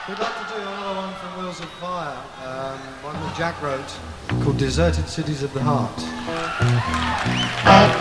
We'd like to do another one from Wheels of Fire, one that Jack wrote called Deserted Cities of the Heart.